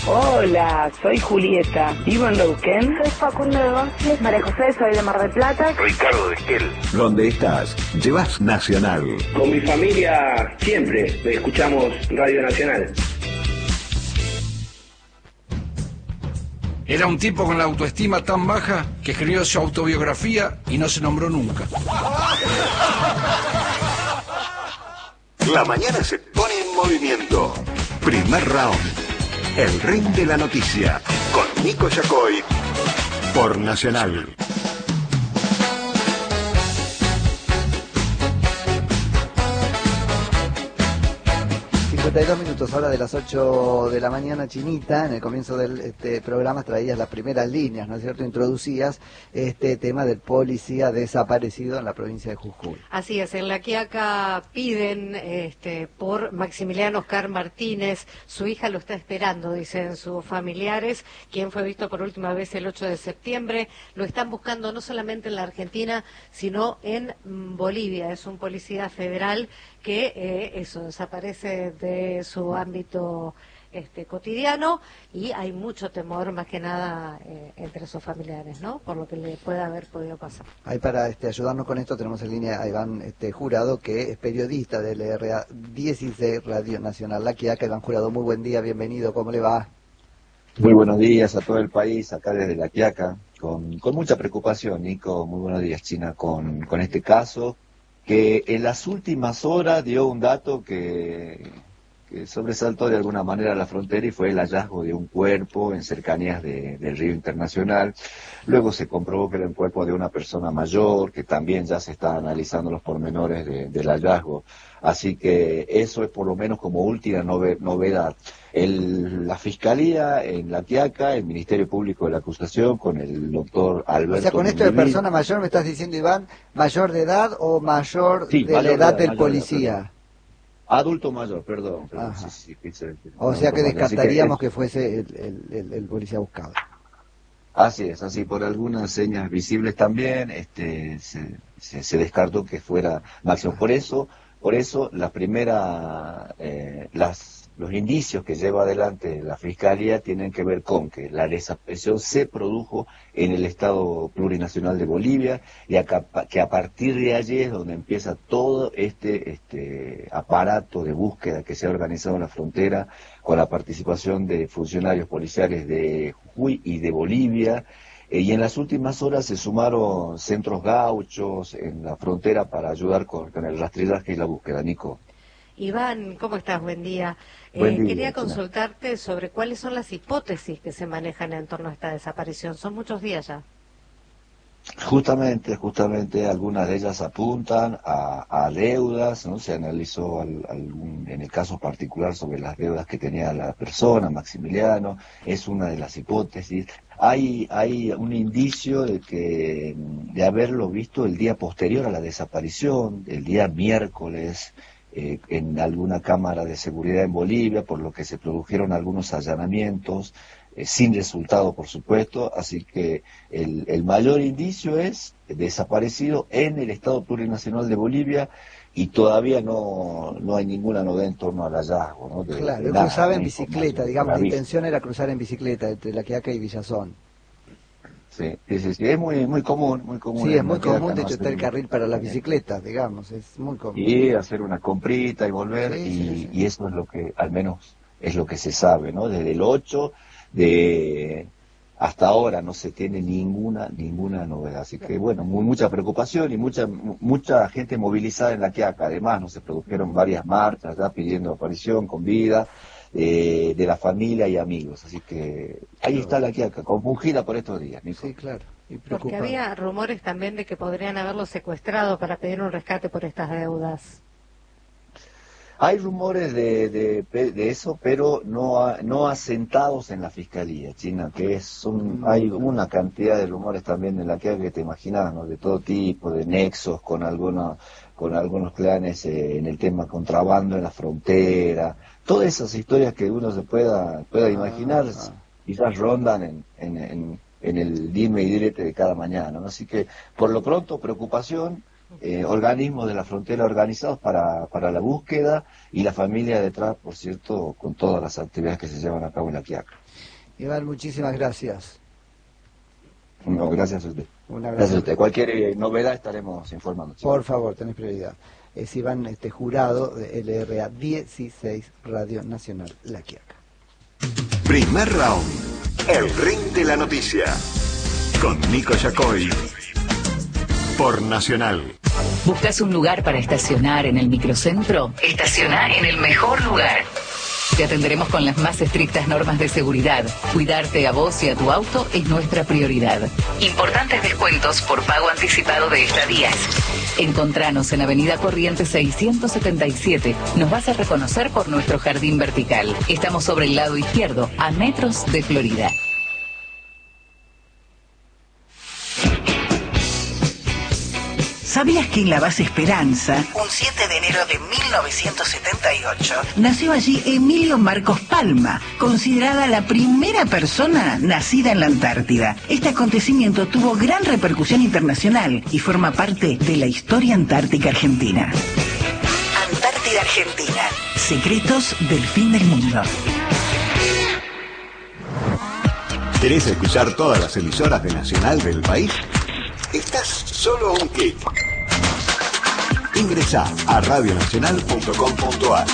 Hola, soy Julieta, vivo en Neuquén. Soy Facundo de González, María José, soy de Mar del Plata. Ricardo de Esquel. Donde estás, llevas Nacional. Con mi familia siempre escuchamos Radio Nacional. Era un tipo con la autoestima tan baja que escribió su autobiografía y no se nombró nunca. La mañana se pone en movimiento. Primer round. El ring de la noticia. Con Nico Yacoy. Por Nacional. 52 minutos, hora de las 8 de la mañana, Chinita. En el comienzo del programa traías las primeras líneas, ¿no es cierto? Introducías este tema del policía desaparecido en la provincia de Jujuy. Así es, en La Quiaca piden por Maximiliano Oscar Martínez. Su hija lo está esperando, dicen sus familiares, quien fue visto por última vez el 8 de septiembre. Lo están buscando no solamente en la Argentina, sino en Bolivia. Es un policía federal que desaparece de su ámbito cotidiano, y hay mucho temor, más que nada entre sus familiares, ¿no? Por lo que le puede haber podido pasar. Ahí para ayudarnos con esto tenemos en línea a Iván Jurado, que es periodista del RA16 Radio Nacional La Quiaca. Iván Jurado, muy buen día, bienvenido, ¿cómo le va? Muy buenos días a todo el país, acá desde La Quiaca, con mucha preocupación, Nico. Muy buenos días, China, con este caso, que en las últimas horas dio un dato que sobresaltó de alguna manera la frontera, y fue el hallazgo de un cuerpo en cercanías del Río Internacional. Luego se comprobó que era el cuerpo de una persona mayor, que también ya se están analizando los pormenores del hallazgo. Así que eso es por lo menos como última novedad. La Fiscalía en La Quiaca, el Ministerio Público de la Acusación, con el doctor Alberto... O sea, con esto de persona mayor, ¿me estás diciendo, Iván, mayor de edad o mayor de la edad del policía? Adulto mayor, perdón. Sí, o sea que descartaríamos que fuese el policía buscado. Así es, así por algunas señas visibles también se descartó que fuera Máximo. Por eso la primera, los indicios que lleva adelante la Fiscalía tienen que ver con que la desaparición se produjo en el Estado Plurinacional de Bolivia, y que a partir de allí es donde empieza todo este aparato de búsqueda que se ha organizado en la frontera, con la participación de funcionarios policiales de Jujuy y de Bolivia. Y en las últimas horas se sumaron centros gauchos en la frontera para ayudar con el rastrillaje y la búsqueda. Nico. Iván, ¿cómo estás? Buen día. Buen día, quería consultarte sobre cuáles son las hipótesis que se manejan en torno a esta desaparición. Son muchos días ya. Justamente algunas de ellas apuntan a deudas, ¿no? Se analizó en el caso particular sobre las deudas que tenía la persona, Maximiliano, es una de las hipótesis. Hay un indicio de haberlo visto el día posterior a la desaparición, el día miércoles, en alguna cámara de seguridad en Bolivia, por lo que se produjeron algunos allanamientos, sin resultado, por supuesto. Así que el mayor indicio es desaparecido en el Estado Plurinacional de Bolivia, y todavía no hay ninguna novedad en torno al hallazgo, ¿no? Claro, él cruzaba en bicicleta, digamos, la intención era cruzar en bicicleta entre La Quiaca y Villazón. Sí, es muy común. Sí, es muy común, de hecho está el carril para las bicicletas, digamos, es muy común. Y hacer una comprita y volver, y eso es lo que, al menos, es lo que se sabe, ¿no? Desde el 8 hasta ahora no se tiene ninguna novedad. Así que, bueno, mucha preocupación y mucha gente movilizada en La Quiaca. Además, no se produjeron varias marchas ya pidiendo aparición con vida de la familia y amigos. Así que ahí está La Quiaca, compungida por estos días, Nico. Sí, claro. Porque había rumores también de que podrían haberlo secuestrado para pedir un rescate por estas deudas. Hay rumores de eso, pero no asentados en la Fiscalía, China, hay una cantidad de rumores también en La Quiaca que te imaginas, ¿no? De todo tipo, de nexos con algunos clanes en el tema contrabando en la frontera, todas esas historias que uno se pueda imaginar, quizás rondan en el dime y direte de cada mañana, ¿no? Así que, por lo pronto, preocupación, organismos de la frontera organizados para la búsqueda, y la familia detrás, por cierto, con todas las actividades que se llevan a cabo en La Quiaca. Iván, muchísimas gracias. No, gracias a usted. Un abrazo. Gracias a usted. Cualquier novedad estaremos informando. Por favor, tenés prioridad. Es Iván Jurado de LRA 16 Radio Nacional La Quiaca. Primer round. El ring de la noticia. Con Nico Yacoy. Por Nacional. ¿Buscas un lugar para estacionar en el microcentro? Estaciona en el mejor lugar. Te atenderemos con las más estrictas normas de seguridad. Cuidarte a vos y a tu auto es nuestra prioridad. Importantes descuentos por pago anticipado de estadías. Encontranos en Avenida Corrientes 677. Nos vas a reconocer por nuestro jardín vertical. Estamos sobre el lado izquierdo, a metros de Florida. ¿Sabías que en la base Esperanza, un 7 de enero de 1978, nació allí Emilio Marcos Palma, considerada la primera persona nacida en la Antártida? Este acontecimiento tuvo gran repercusión internacional y forma parte de la historia antártica argentina. Antártida Argentina. Secretos del fin del mundo. ¿Querés escuchar todas las emisoras de Nacional del país? Estás solo a un clic. Ingresá a radionacional.com.ar.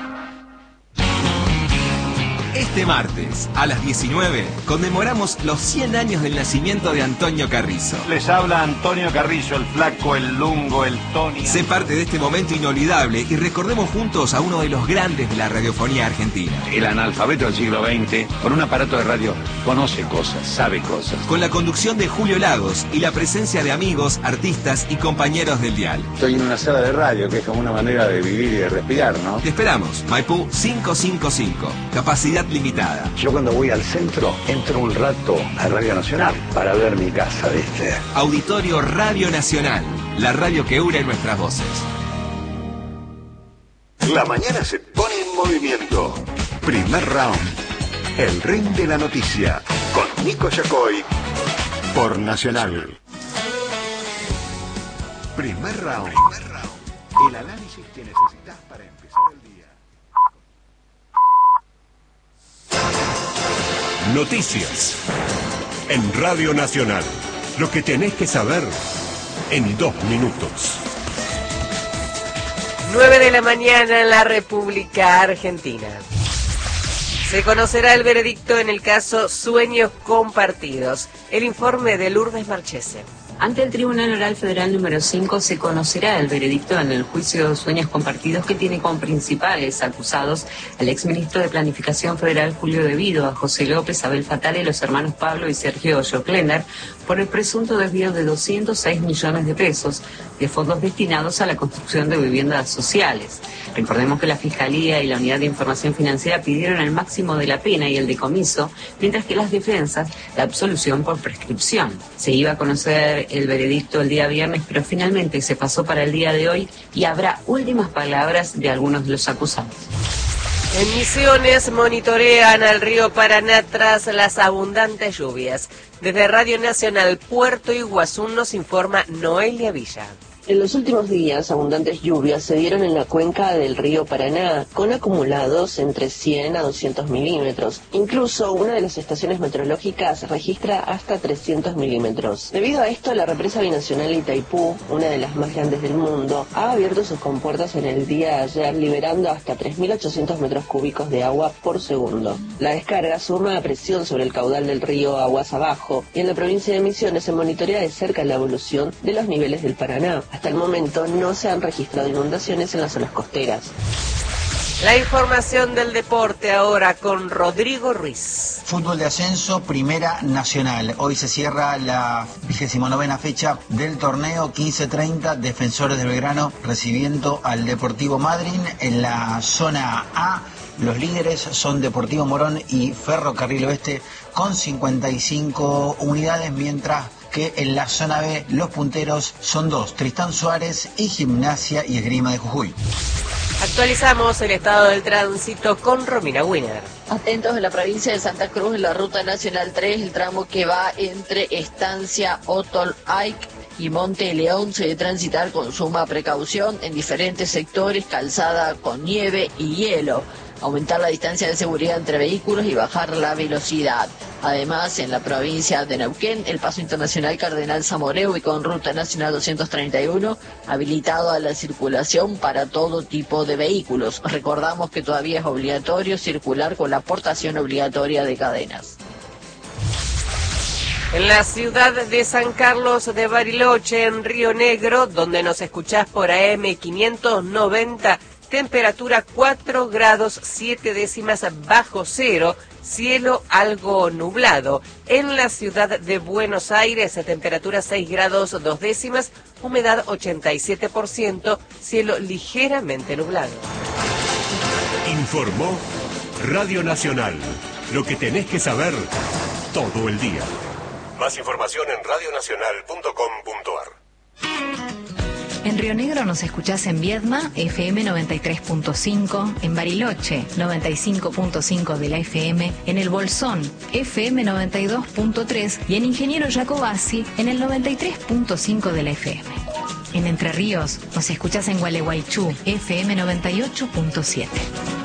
Este martes, a las 19, conmemoramos los 100 años del nacimiento de Antonio Carrizo. Les habla Antonio Carrizo, el flaco, el lungo, el Tony. Sé parte de este momento inolvidable y recordemos juntos a uno de los grandes de la radiofonía argentina. El analfabeto del siglo XX, con un aparato de radio, conoce cosas, sabe cosas. Con la conducción de Julio Lagos y la presencia de amigos, artistas y compañeros del dial. Estoy en una sala de radio, que es como una manera de vivir y de respirar, ¿no? Te esperamos, Maipú 555, capacidad limitada. Yo cuando voy al centro entro un rato a Radio Nacional para ver mi casa, ¿viste? Auditorio Radio Nacional, la radio que une nuestras voces. La mañana se pone en movimiento. Primer round. El ring de la noticia. Con Nico Yacoy. Por Nacional. Primer round. El análisis que necesitas para empezar el día. Noticias. En Radio Nacional. Lo que tenés que saber en 2 minutos. 9 de la mañana en la República Argentina. Se conocerá el veredicto en el caso Sueños Compartidos. El informe de Lourdes Marchese. Ante el Tribunal Oral Federal número 5 se conocerá el veredicto en el juicio de Sueños Compartidos, que tiene como principales acusados al exministro de Planificación Federal Julio De Vido, a José López, Abel Fatale y los hermanos Pablo y Sergio Joclender por el presunto desvío de 206 millones de pesos de fondos destinados a la construcción de viviendas sociales. Recordemos que la Fiscalía y la Unidad de Información Financiera pidieron el máximo de la pena y el decomiso, mientras que las defensas la absolución por prescripción. Se iba a conocer el veredicto el día viernes, pero finalmente se pasó para el día de hoy y habrá últimas palabras de algunos de los acusados. En Misiones monitorean al río Paraná tras las abundantes lluvias. Desde Radio Nacional Puerto Iguazú nos informa Noelia Villa. En los últimos días, abundantes lluvias se dieron en la cuenca del río Paraná, con acumulados entre 100 a 200 milímetros. Incluso una de las estaciones meteorológicas registra hasta 300 milímetros. Debido a esto, la represa binacional Itaipú, una de las más grandes del mundo, ha abierto sus compuertas en el día de ayer, liberando hasta 3.800 metros cúbicos de agua por segundo. La descarga suma presión sobre el caudal del río aguas abajo, y en la provincia de Misiones se monitorea de cerca la evolución de los niveles del Paraná. Hasta el momento no se han registrado inundaciones en las zonas costeras. La información del deporte ahora con Rodrigo Ruiz. Fútbol de ascenso, Primera Nacional. Hoy se cierra la 29ª fecha del torneo. 15:30, Defensores de Belgrano recibiendo al Deportivo Madryn. En la zona A, los líderes son Deportivo Morón y Ferrocarril Oeste con 55 unidades, mientras que en la zona B los punteros son 2, Tristán Suárez y Gimnasia y Esgrima de Jujuy. Actualizamos el estado del tránsito con Romina Wiener. Atentos en la provincia de Santa Cruz, en la ruta nacional 3, el tramo que va entre Estancia Otol Aik y Monte León se debe transitar con suma precaución en diferentes sectores, calzada con nieve y hielo. Aumentar la distancia de seguridad entre vehículos y bajar la velocidad. Además, en la provincia de Neuquén, el paso internacional Cardenal Zamoré y con ruta nacional 231 habilitado a la circulación para todo tipo de vehículos. Recordamos que todavía es obligatorio circular con la portación obligatoria de cadenas. En la ciudad de San Carlos de Bariloche, en Río Negro, donde nos escuchás por AM 590, temperatura 4 grados 7 décimas bajo cero, cielo algo nublado. En la ciudad de Buenos Aires, temperatura 6 grados 2 décimas, humedad 87%, cielo ligeramente nublado. Informó Radio Nacional. Lo que tenés que saber todo el día. Más información en radionacional.com.ar. En Río Negro nos escuchás en Viedma, FM 93.5, en Bariloche, 95.5 de la FM, en El Bolsón, FM 92.3 y en Ingeniero Jacobasi, en el 93.5 de la FM. En Entre Ríos nos escuchás en Gualeguaychú, FM 98.7.